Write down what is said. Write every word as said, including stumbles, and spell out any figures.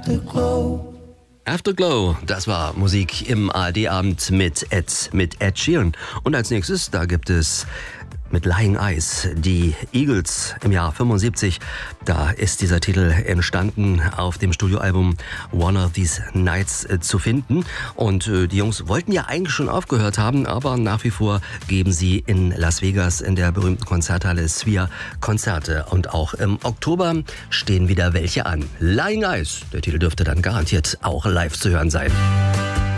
Afterglow. Afterglow, das war Musik im A R D-Abend mit Ed, mit Ed Sheeran. Und als nächstes, da gibt es mit Lying Eyes die Eagles im Jahr fünfundsiebzig. Da ist dieser Titel entstanden, auf dem Studioalbum One of These Nights äh, zu finden. Und äh, die Jungs wollten ja eigentlich schon aufgehört haben, aber nach wie vor geben sie in Las Vegas in der berühmten Konzerthalle Sphere Konzerte. Und auch im Oktober stehen wieder welche an. Lying Eyes, der Titel dürfte dann garantiert auch live zu hören sein.